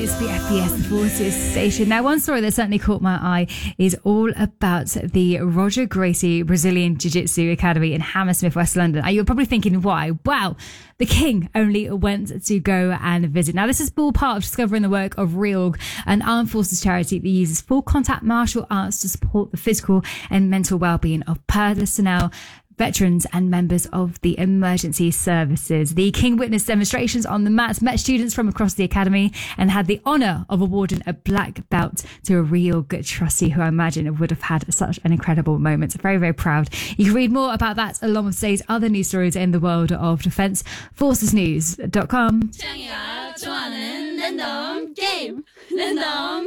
is the FBS Forces station. Now, one story that certainly caught my eye is all about the Roger Gracie Brazilian Jiu-Jitsu Academy in Hammersmith, West London. You're probably thinking, why? Wow, the King only went to go and visit. Now, this is all part of discovering the work of Reorg, an armed forces charity that uses full contact martial arts to support the physical and mental well-being of personnel, veterans and members of the emergency services. The King witnessed demonstrations on the mats, met students from across the academy, and had the honour of awarding a black belt to a real good trustee who I imagine would have had such an incredible moment. Very, very proud. You can read more about that along with today's other news stories in the world of defence. Forcesnews.com.